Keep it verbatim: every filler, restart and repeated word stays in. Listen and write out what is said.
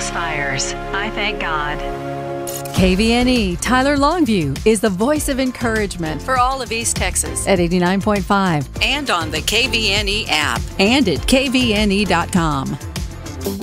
inspires. I thank God. K V N E Tyler Longview is the voice of encouragement for all of East Texas at eighty-nine point five and on the K V N E app and at K V N E dot com.